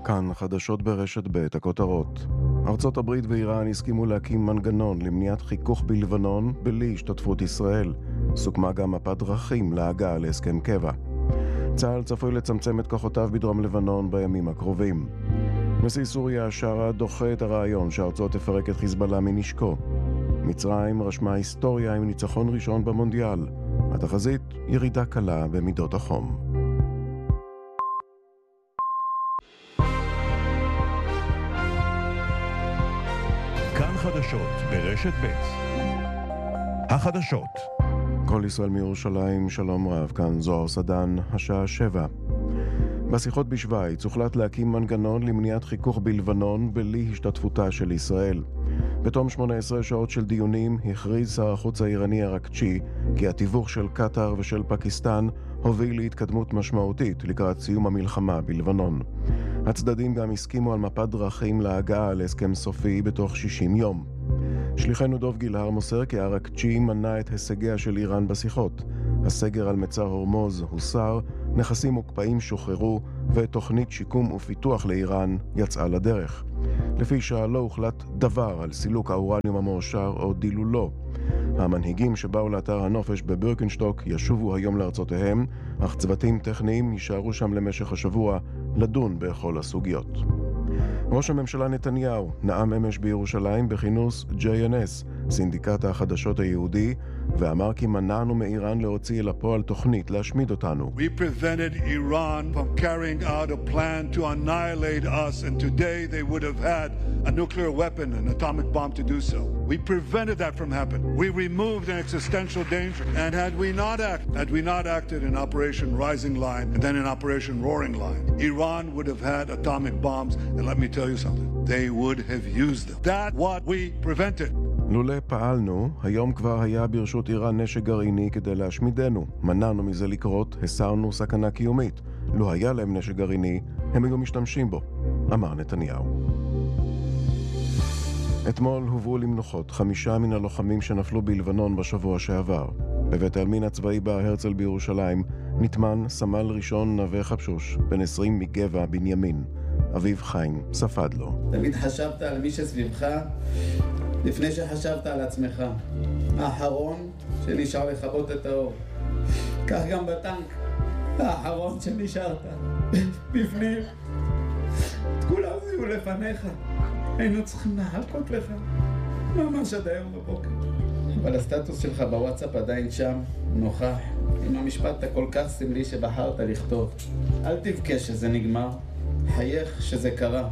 כאן חדשות ברשת ב' הכותרות. ארצות הברית ואיראן הסכימו להקים מנגנון למניעת חיכוך בלבנון בלי השתתפות ישראל. סוכמה גם מפת דרכים להגעה להסכם קבע. צה"ל צפוי לצמצם את כוחותיו בדרום לבנון בימים הקרובים. נשיא סוריה שרה דוחה את הרעיון שארצות תפרק את חיזבאללה מנשקו. מצרים רשמה היסטוריה עם ניצחון ראשון במונדיאל. התחזית ירידה קלה במידות החום. כאן חדשות ברשת ב'. החדשות. כל ישראל מירושלים, שלום רב, כאן זוהר סדן, השעה 7. בשיחות בשוויץ הוחלט להקים מנגנון למניעת חיכוך בלבנון בלי השתתפותה של ישראל. בתום 18 שעות של דיונים הכריז שר החוץ האיראני אראקצ'י כי התיווך של קטר ושל פקיסטן הוביל להתקדמות משמעותית לקראת סיום המלחמה בלבנון. הצדדים גם הסכימו על מפת דרכים להגעה להסכם סופי בתוך 60 יום. שליחנו דוב גילהר מוסר כי אראקצ'י מנע את הישגיה של איראן בשיחות. הסגר על מצר הורמוז הוסר, נכסים מוקפאים שוחררו, ותוכנית שיקום ופיתוח לאיראן יצאה לדרך. לפי שעה לא הוחלט דבר על סילוק האורניום המועשר או דילולו. המנהיגים שבאו לאתר הנופש בבירקנשטוק ישובו היום לארצותיהם, אך צוותים טכניים יישארו שם למשך השבוע לדון בכל הסוגיות. ראש הממשלה נתניהו נאם אמש בירושלים בכינוס JNS, סינדיקט החדשות היהודי, ואמר כי מנענו מאיראן להוציא אל הפועל תוכנית להשמיד אותנו. We prevented Iran from carrying out a plan to annihilate us, and today they would have had a nuclear weapon, an atomic bomb to do so. We prevented that from happening. We removed an existential danger, and had we not acted in Operation Rising Line and then in Operation Roaring Line, Iran would have had atomic bombs, and let me tell you something, they would have used them. That's what we prevented. לולא פעלנו, היום כבר היה ברשות איראן נשק גרעיני כדי להשמידנו. מנענו מזה לקרות, הסרנו סכנה קיומית. לא היה להם נשק גרעיני, הם היו משתמשים בו, אמר נתניהו. אתמול הובאו למנוחות 5 מן הלוחמים שנפלו בלבנון בשבוע שעבר. בבית העלמין הצבאי בהר הרצל בירושלים נטמן סמל ראשון נווה חפשוש, בן 20 מגבע בנימין. אביב חיים ספד לו. תמיד חשבת על מי שסביבך לפני שחשבת על עצמך. האחרון שנשאר לכבות את האור. כך גם בטנק, האחרון שנשארת בפנים. את כולם זיהו לפניך. היינו צריכים להחכות לך ממש עד היום בבוקר. אבל הסטטוס שלך בוואטסאפ עדיין שם, נוכח, עם המשפט הכל כך סמלי שבחרת לכתוב. אל תבכה שזה נגמר, חייך שזה קרה.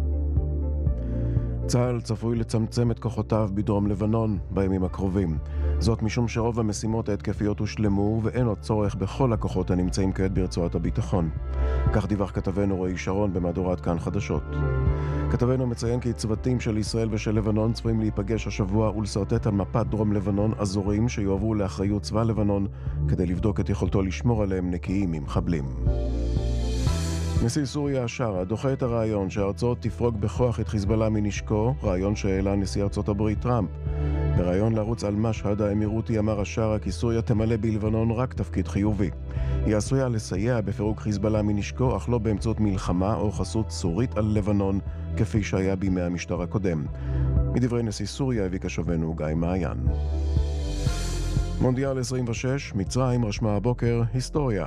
צה"ל צפוי לצמצם את כוחותיו בדרום לבנון בימים הקרובים. זאת משום שרוב המשימות ההתקפיות הושלמו ואין עוד צורך בכל הכוחות הנמצאים כעת ברצועת הביטחון. כך דיווח כתבנו רועי שרון במהדורת כאן חדשות. כתבנו מציין כי צוותים של ישראל ושל לבנון צפויים להיפגש השבוע ולסרטט על מפת דרום לבנון אזורים שיועברו לאחריות צבא לבנון כדי לבדוק את יכולתו לשמור עליהם נקיים ממחבלים. נשיא סוריה שרה דוחה את הרעיון שארצות תפרוק בכוח את חיזבאללה מנשקו, רעיון שהעלה נשיא ארצות הברית טראמפ. ברעיון לערוץ אל-משהד האמירותי אמר השרה כי סוריה תמלא בלבנון רק תפקיד חיובי. היא עשויה לסייע בפירוק חיזבאללה מנשקו, אך לא באמצעות מלחמה או חסות סורית על לבנון, כפי שהיה בימי המשטר הקודם. מדברי נשיא סוריה הביא קשבנו גיא מעיין. מונדיאל 26, מצרים רשמה הבוקר היסטוריה.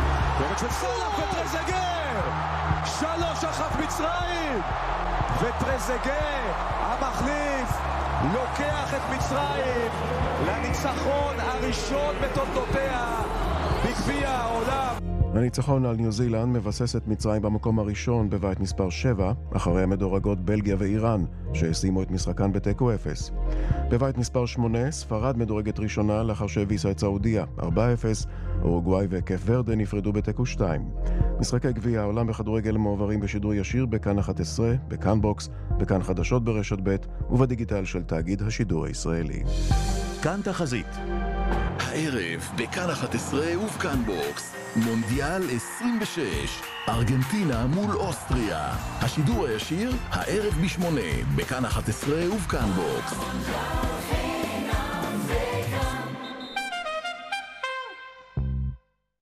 3-1 מצרים, וטרזגה המחליף לוקח את מצרים לניצחון הראשון בתולדותיה בגביע העולם. הניצחון על ניו זילנד מבסס את מצרים במקום הראשון בבית מספר 7, אחרי המדורגות בלגיה ואיראן, שהשימו את משחקן בתיקו 0. בבית מספר 8, ספרד מדורגת ראשונה לאחר שהביסה את סעודיה, 4-0, אורוגוואי וקייפ ורדה נפרדו בתיקו 2. משחקי גביע העולם בכדורגל מועברים בשידור ישיר בכאן 11, בכאן בוקס, בכאן חדשות ברשת ב' ובדיגיטל של תאגיד השידור הישראלי. כאן תחזית. הערב בכאן 11 ובכאן בוקס. מונדיאל 26, ארגנטינה מול אוסטריה. השידור הישיר הערב ב8 בכאן 11 ובכאן בוקס.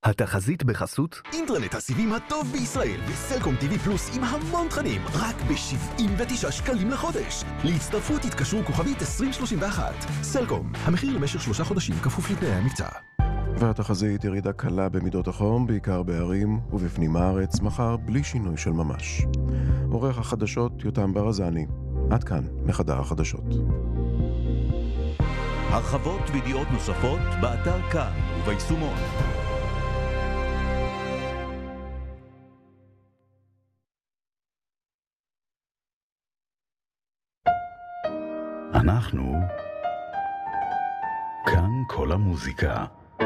התחזית בחסות אינטרנט הסיבים הטוב בישראל וסלקום TV פלוס עם המון תכנים רק ב-79 שקלים לחודש. להצטרפות התקשרו כוכבית 2031. סלקום, המחיר למשך 3 חודשים כפוף לתנאי המבצע. והתחזית ירידה קלה במידות החום, בעיקר בערים ובפנים הארץ, מחר בלי שינוי של ממש. עורך החדשות יותם ברזני. עד כאן מחדר החדשות. הרחבות וידיעות נוספות באתר כאן וביישומון. אנחנו כאן כל המוזיקה.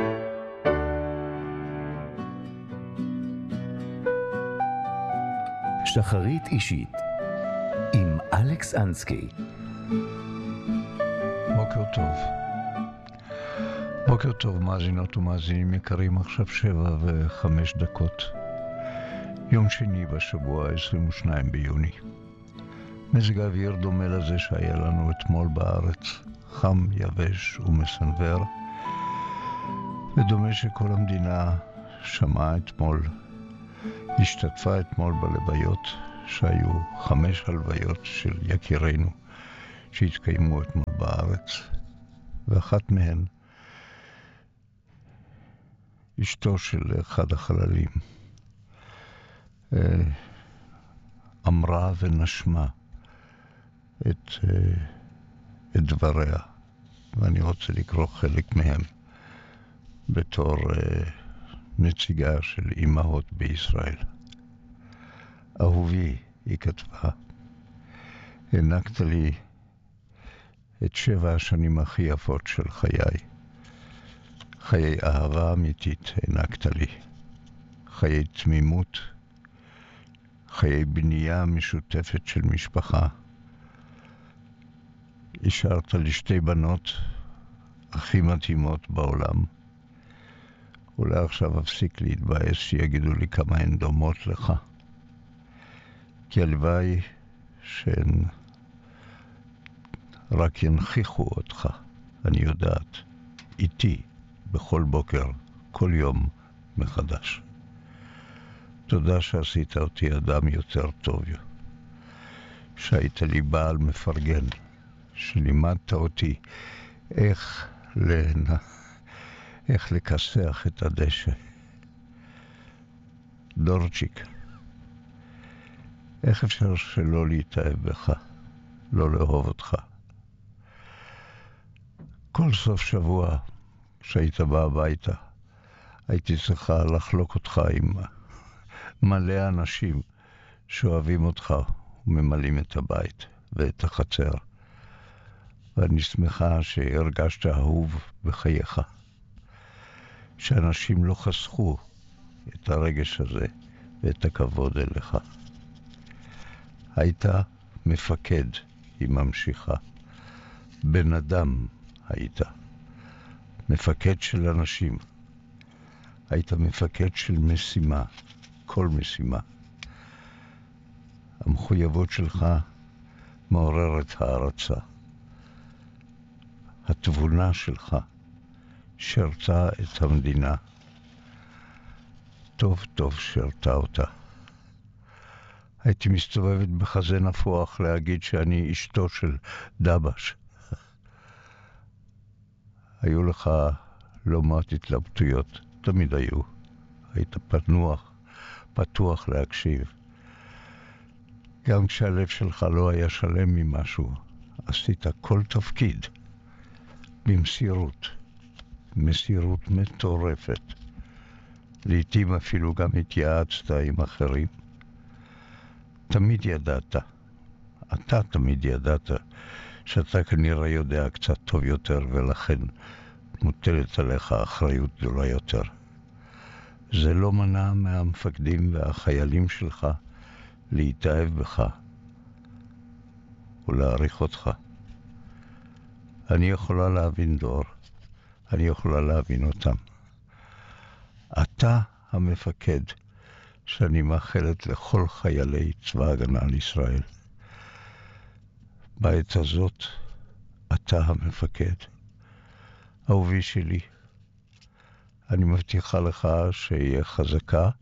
שחרית אישית עם אלכס אנסקי. בוקר טוב. בוקר טוב מאזינות ומאזינים יקרים, עכשיו 7:05. יום שני בשבוע, 22 ביוני. מזג האוויר דומה לזה שהיה לנו אתמול בארץ, חם, יבש ומסנבר, ודומה שכל המדינה שמעה אתמול, השתתפה אתמול בלוויות, שהיו 5 הלוויות של יקירינו שהתקיימו אתמול בארץ, ואחת מהן אשתו של אחד החללים אמרה ונשמה את דבריה, ואני רוצה לקרוא חלק מהם בתור נציגה של אמהות בישראל. אהובי, היא כתבה, הענקת לי את 7 השנים הכי יפות של חיי. חיי אהבה אמיתית הענקת לי. חיי תמימות, חיי בנייה משותפת של משפחה. השארת לי 2 בנות הכי מתאימות בעולם. אולי עכשיו אפסיק להתבאס שיגידו לי כמה הן דומות לך. כי הלוואי שהן רק ינכיחו אותך, אני יודעת, איתי, בכל בוקר, כל יום מחדש. תודה שעשית אותי אדם יותר טוב, שהיית לי בעל מפרגן, שלימדת אותי איך לכסח את הדשא. דורצ'יק, איך אפשר שלא להתאהב בך, לא לאהוב אותך? כל סוף שבוע כשהיית בא הביתה, הייתי צריכה לחלוק אותך עם מלא אנשים שאוהבים אותך וממלאים את הבית ואת החצר. ואני שמחה שהרגשת אהוב בחייך, שאנשים לא חסכו את הרגש הזה ואת הכבוד אליך. היית מפקד, היא ממשיכה. בן אדם היית. מפקד של אנשים. היית מפקד של משימה, כל משימה. המחויבות שלך מעוררת הערצה. התבונה שלך שרתה את המדינה. טוב טוב שרתה אותה. הייתי מסתובבת בחזה נפוח להגיד שאני אשתו של דבש. היו לך לא מעט התלבטויות, תמיד היו. היית פתוח להקשיב. גם כשהלב שלך לא היה שלם ממשהו, עשית כל תפקיד במסירות, מסירות מטורפת. לעתים אפילו גם התייעצת עם אחרים. תמיד ידעת, אתה תמיד ידעת שאתה כנראה יודע קצת טוב יותר, ולכן מוטלת עליך אחריות גדולה יותר. זה לא מנע מהמפקדים והחיילים שלך להתאהב בך ולהעריך אותך. אני יכולה להבין דור, אני יכולה להבין אותם. אתה המפקד שאני מאחלת לכל חיילי צבא הגנה לישראל. בעת הזאת אתה המפקד. אהובי שלי, אני מבטיחה לך שיהיה חזקה.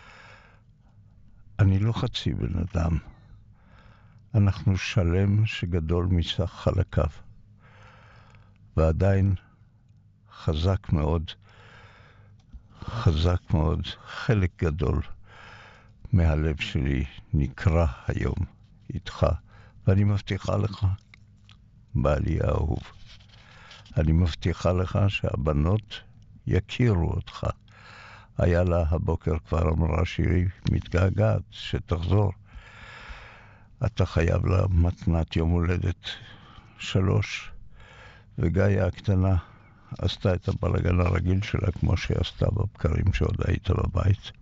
אני לא חצי בן אדם. אנחנו שלם שגדול מסך חלקיו. ועדיין חזק מאוד, חלק גדול מהלב שלי נקרא היום איתך. ואני מבטיחה לך, בעלי האהוב, אני מבטיחה לך שהבנות יכירו אותך. היה לה הבוקר כבר אמרה שירי מתגעגעת שתחזור. אתה חייב לה מתנת יום הולדת 3, וגאיה הקטנה עשתה את הבלגן הרגיל שלה כמו שהיא עשתה בבקרים שעוד היית בבית.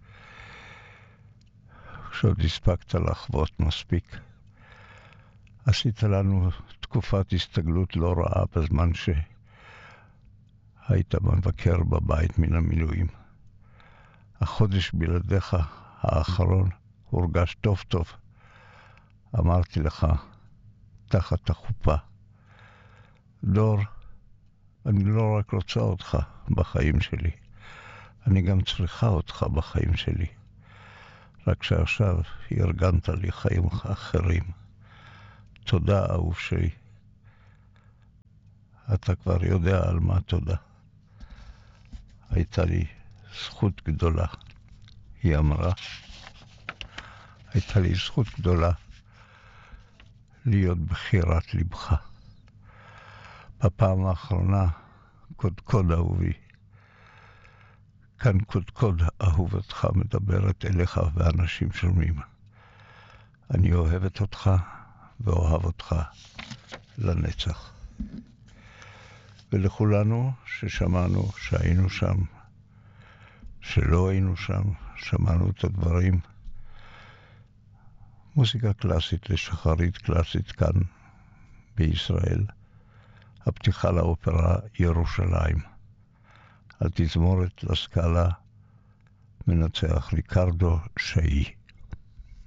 כשעוד הספקת לחוות מספיק. עשית לנו תקופת הסתגלות לא רעה בזמן שהיית מבקר בבית מן המילואים. החודש בלעדיך האחרון הורגש טוב טוב. אמרתי לך, תחת החופה, דור, אני לא רק רוצה אותך בחיים שלי, אני גם צריכה אותך בחיים שלי. רק שעכשיו ארגנת לי חיים אחרים. תודה, אהוב שלי. אתה כבר יודע על מה תודה. הייתה לי זכות גדולה, היא אמרה. הייתה לי זכות גדולה להיות בחירת לבך. בפעם האחרונה, קודקוד אהובי. כאן קודקוד אהובתך מדברת אליך ואנשים שומעים. אני אוהבת אותך ואוהב אותך לנצח. ולכולנו ששמענו שהיינו שם, שלא היינו שם, שמענו את הדברים. מוזיקה קלאסית לשחרית קלאסית כאן בישראל. הפתיחה לאופרה ירושלים. על תזמורת לסקאלה מנצח ריקרדו שאי.